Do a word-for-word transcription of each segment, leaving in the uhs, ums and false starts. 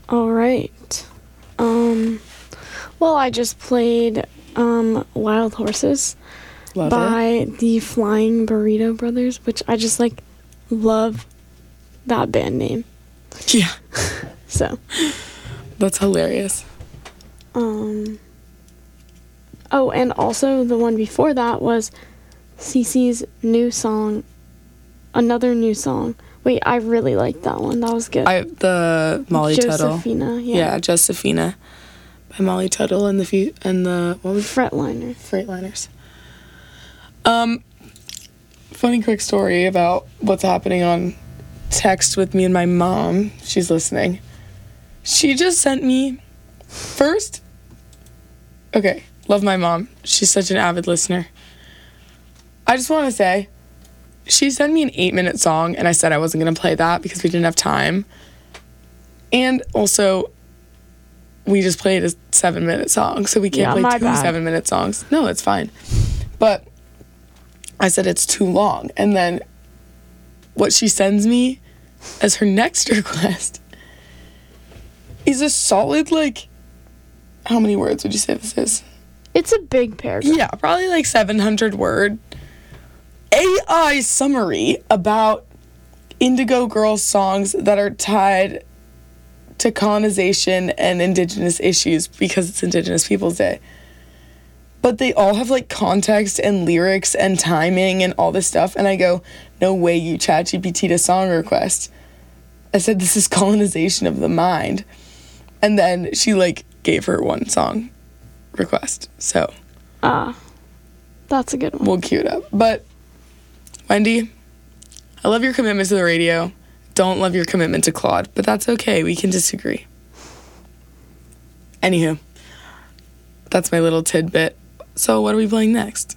All right. Um, well, I just played um, Wild Horses Love by it. the Flying Burrito Brothers, which I just, like, love that band name. Yeah. So. That's hilarious. Um. Oh, and also the one before that was Cece's new song, another new song. Wait, I really liked that one. That was good. I the Molly Tuttle. Josephina, yeah. Yeah, Josephina by Molly Tuttle and the few and the what was Fretliner. Freightliners. Um, funny quick story about what's happening on text with me and my mom. She's listening. She just sent me first. Okay, love my mom. She's such an avid listener. I just want to say, she sent me an eight-minute song, and I said I wasn't going to play that because we didn't have time. And also, we just played a seven-minute song, so we can't Yeah, play my two bad. seven-minute songs. No, it's fine. But I said it's too long. And then what she sends me as her next request is a solid, like, how many words would you say this is? It's a big paragraph. Yeah, probably like seven hundred word A I summary about Indigo Girls songs that are tied to colonization and Indigenous issues because it's Indigenous Peoples Day. But they all have like context and lyrics and timing and all this stuff. And I go, no way you ChatGPT'd a song request. I said, this is colonization of the mind. And then she like gave her one song request. So Ah, that's a good one. we'll cue it up. But Wendy, I love your commitment to the radio. Don't love your commitment to Claude, but that's okay. We can disagree. Anywho, that's my little tidbit. So what are we playing next?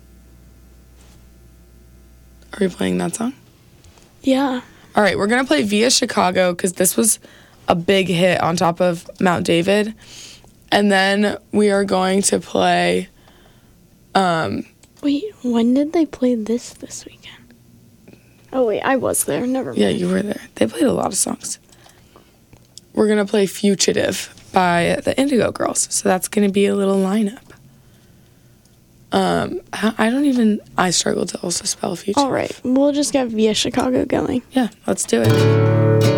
Are we playing that song? Yeah. All right, we're going to play Via Chicago because this was a big hit on top of Mount David. And then we are going to play... Um, Wait, when did they play this this weekend? Oh, wait, I was there. Never mind. yeah, you were there. They played a lot of songs. We're going to play Fugitive by the Indigo Girls. So that's going to be a little lineup. Um, I don't even... I struggle to also spell Fugitive. All right, we'll just get Via Chicago going. Yeah, let's do it.